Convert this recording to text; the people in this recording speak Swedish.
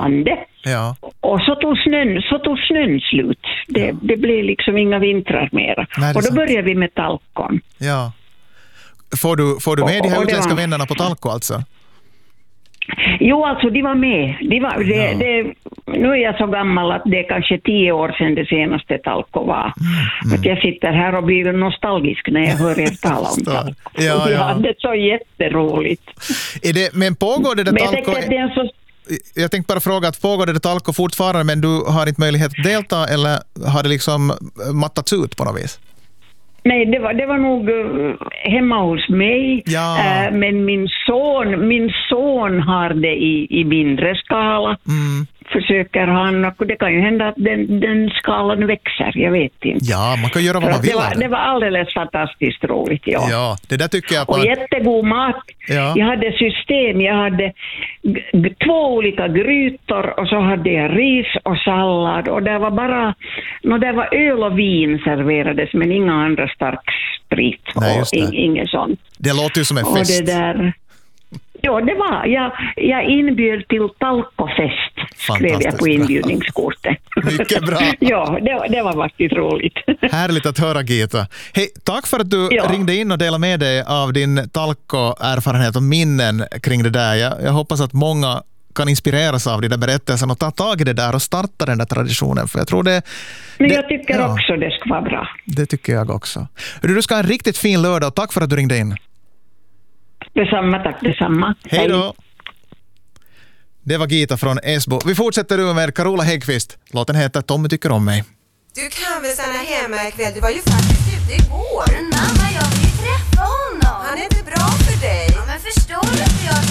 landet. Ja. Och så tog snön slut. Det blev liksom inga vintrar mera. Nej, och då sant. började vi med talkon. Ja. Får du med de här utländska vännerna på talko alltså? Jo, alltså de var med. Nu är jag så gammal att det är kanske 10 år sedan det senaste talko var. Att jag sitter här och blir nostalgisk när jag hör er tala om talko. Ja. Vi hade så jätteroligt. Men pågår det Men talko? Jag tänkte bara fråga, att pågår det talko fortfarande men du har inte möjlighet att delta, eller har det liksom mattats ut på något vis? Nej, det var nog hemma hos mig. Ja. Men min son har det i mindre skala. Försöker han, och det kan ju hända att den skalan växer, jag vet inte. Ja, man kan göra vad man vill. Det var alldeles fantastiskt roligt, ja. Ja, det där tycker jag. Och jättegod mat. Ja. Jag hade system, jag hade 2 olika grytor och så hade jag ris och sallad, och det var bara, det var öl och vin serverades, men inga andra starksprit. Nej, just det. Och inget sånt. Det låter ju som en fest. Och det där... Ja, det var. Jag inbjöd till talkofest, skrev jag på inbjudningskortet. Mycket bra. Ja, det var faktiskt roligt. Härligt att höra, Gita. Hej, tack för att du ringde in och delade med dig av din talko-erfarenhet och minnen kring det där. Jag hoppas att många kan inspireras av de där berättelserna och ta tag i det där och starta den där traditionen. För jag tror Men jag tycker också det ska vara bra. Det tycker jag också. Du ska ha en riktigt fin lördag och tack för att du ringde in. Detsamma, tack, detsamma. Hej då! Det var Gita från Esbo. Vi fortsätter nu med Carola Häggkvist. Låten heter Tommy tycker om mig. Du kan väl stanna hemma ikväll? Du var ju faktiskt ute igår. Men mamma, jag vill ju träffa honom. Han är inte bra för dig. Ja, men förstår du inte jag